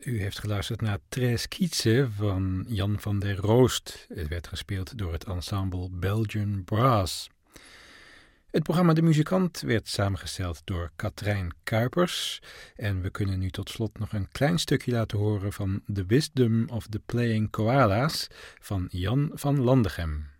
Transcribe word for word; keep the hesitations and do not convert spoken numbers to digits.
U heeft geluisterd naar Tres Kietse van Jan van der Roost. Het werd gespeeld door het ensemble Belgian Brass. Het programma De Muzikant werd samengesteld door Katrijn Kuipers. En we kunnen nu tot slot nog een klein stukje laten horen van The Wisdom of the Playing Koala's van Jan van Landegem.